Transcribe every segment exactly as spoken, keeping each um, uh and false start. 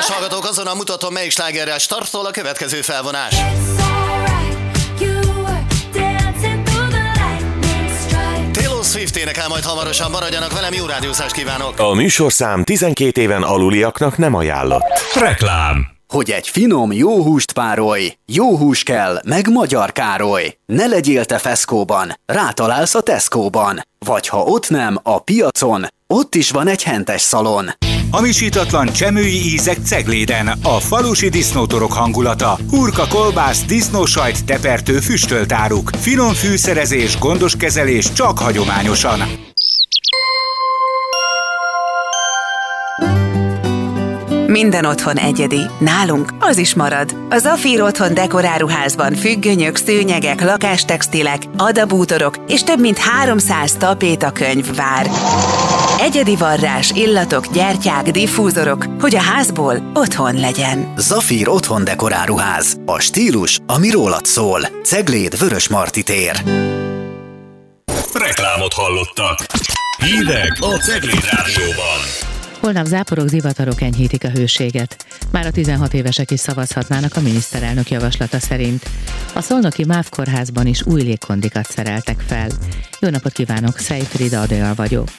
Kedves hallgatók, azonnal mutatom, melyik slágerrel startol a következő felvonás. Taylor Swift énekel majd hamarosan, maradjanak velem, jó rádiózást kívánok! A műsorszám tizenkét éven aluliaknak nem ajánlott. Reklám. Hogy egy finom, jó húst párolj, jó hús kell, meg Magyar Károly. Ne legyél te Feszkóban, rátalálsz a Tesco-ban. Vagy ha ott nem, a piacon, ott is van egy hentes szalon. Hamisítatlan csemői ízek Cegléden, a falusi disznótorok hangulata, hurka, kolbász, disznósajt, tepertő, füstölt áruk, finom fűszerezés, gondos kezelés csak hagyományosan. Minden otthon egyedi. Nálunk az is marad. A Zafír Otthon dekoráruházban függönyök, szőnyegek, lakástextilek, adabútorok és több mint háromszáz tapétakönyv vár. Egyedi varrás, illatok, gyertyák, diffúzorok, hogy a házból otthon legyen. Zafír Otthon dekoráruház. A stílus, ami rólad szól. Cegléd, Vörösmarty tér. Reklámot hallottak. Hírek a Cegléd Rádióban. Holnap záporok, zivatarok enyhítik a hőséget. Már a tizenhat évesek is szavazhatnának a miniszterelnök javaslata szerint. A szolnoki MÁV kórházban is új légkondikat szereltek fel. Jó napot kívánok, Szejfrida Adél vagyok.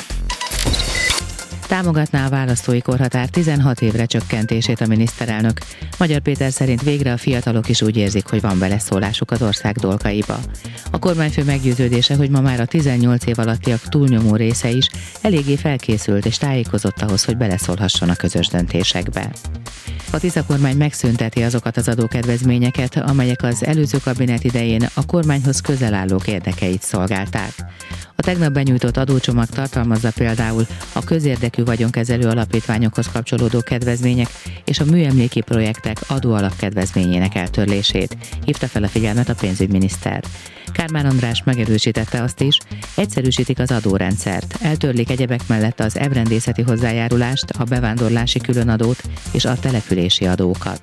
Támogatná a választói korhatár tizenhat évre csökkentését a miniszterelnök. Magyar Péter szerint végre a fiatalok is úgy érzik, hogy van beleszólásuk az ország dolgaiba. A kormányfő meggyőződése, hogy ma már a tizennyolc év alattiak túlnyomó része is eléggé felkészült és tájékozott ahhoz, hogy beleszólhasson a közös döntésekbe. A Tisza kormány megszünteti azokat az adókedvezményeket, amelyek az előző kabinet idején a kormányhoz közel állók érdekeit szolgálták. A tegnap benyújtott adócsomag tartalmazza például a közérdekű vagyonkezelő alapítványokhoz kapcsolódó kedvezmények és a műemléki projektek adóalapkedvezményének eltörlését, hívta fel a figyelmet a pénzügyminiszter. Kármán András megerősítette azt is, egyszerűsítik az adórendszert, eltörlik egyebek mellett az ebrendészeti hozzájárulást, a bevándorlási különadót és a települési adókat.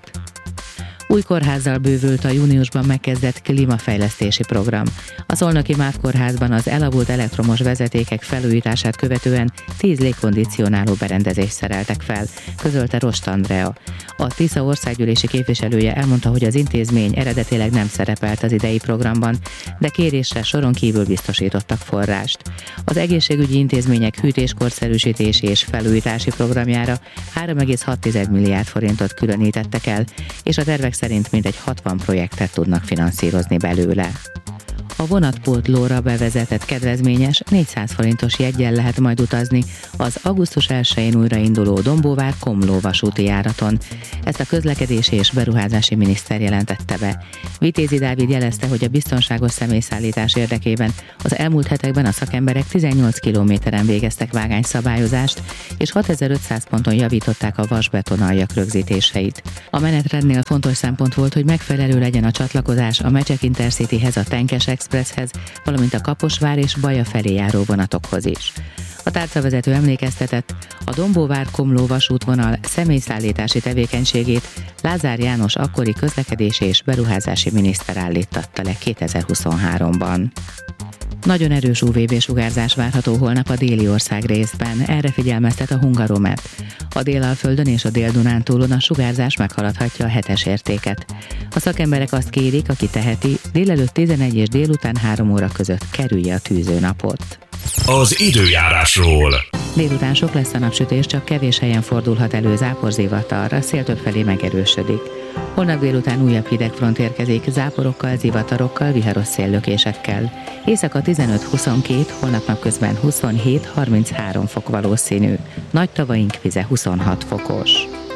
Új kórházzal bővült a júniusban megkezdett klímafejlesztési program. A szolnoki MÁV kórházban az elavult elektromos vezetékek felújítását követően tíz légkondicionáló berendezést szereltek fel, közölte Rost Andrea. A Tisza országgyűlési képviselője elmondta, hogy az intézmény eredetileg nem szerepelt az idei programban, de kérésre soron kívül biztosítottak forrást. Az egészségügyi intézmények hűtéskorszerűsítési és felújítási programjára három egész hat milliárd forintot különítettek el, és a tervek szerint mintegy hatvan projektet tudnak finanszírozni belőle. A vonatpótlóra bevezetett kedvezményes négyszáz forintos jeggyel lehet majd utazni az augusztus elsején újrainduló Dombóvár-Komló vasúti járaton. Ezt a közlekedési és beruházási miniszter jelentette be. Vitézi Dávid jelezte, hogy a biztonságos személyszállítás érdekében az elmúlt hetekben a szakemberek tizennyolc kilométeren végeztek vágányszabályozást, és hatezer-ötszáz ponton javították a vasbetonaljak rögzítéseit. A menetrendnél fontos szempont volt, hogy megfelelő legyen a csatlakozás a Megyek Intercityhez, a Tenkes Expresshez, valamint a Kaposvár és Baja felé járó vonatokhoz is. A tárcavezető emlékeztetett, a Dombóvár-Komló vasútvonal személyszállítási tevékenységét Lázár János akkori közlekedési és beruházási miniszter állítatta le kétezer-huszonháromban. Nagyon erős ú vé bé-sugárzás várható holnap a déli ország részben, erre figyelmeztet a Hungaromet. A Délalföldön és a Dél-Dunántúlon a sugárzás meghaladhatja a hetes értéket. A szakemberek azt kérik, aki teheti, délelőtt tizenegy és délután három óra között kerülje a tűzőnapot. Az időjárásról. Délután sok lesz a napsütés, csak kevés helyen fordulhat elő záporzivatar, a szél többfelé megerősödik. Holnap délután újabb hidegfront érkezik, záporokkal, zivatarokkal, viharos széllökésekkel. Éjszaka tizenöt-huszonkettő, holnap napközben huszonhét-harminchárom fok valószínű. Nagy tavaink vize huszonhat fokos.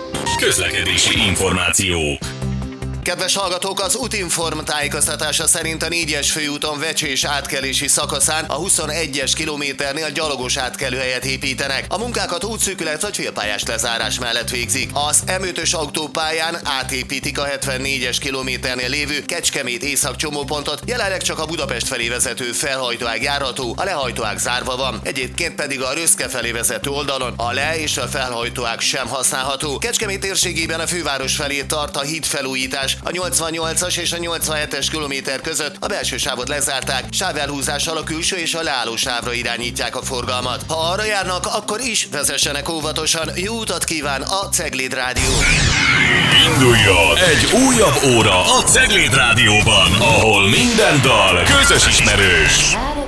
Közlekedési információk. Kedves hallgatók, az Útinform tájékoztatása szerint a négyes főúton Vecsés átkelési szakaszán a huszonegyes kilométernél gyalogos átkelőhelyet építenek. A munkákat útszűkület vagy félpályás lezárás mellett végzik. Az em ötös autópályán átépítik a hetvennégyes kilométernél lévő Kecskemét észak csomópontot, jelenleg csak a Budapest felé vezető felhajtóág járható, a lehajtóág zárva van. Egyébként pedig a Röszke felé vezető oldalon a le- és a felhajtóág sem használható. Kecskemét térségében a főváros felé tart a hídfelújítás, A nyolcvannyolcas és a nyolcvanhetes kilométer között a belső sávot lezárták, sávelhúzással a külső és a leálló sávra irányítják a forgalmat. Ha arra járnak, akkor is vezessenek óvatosan. Jó utat kíván a Cegléd Rádió! Induljon egy újabb óra a Cegléd Rádióban, ahol minden dal közös ismerős.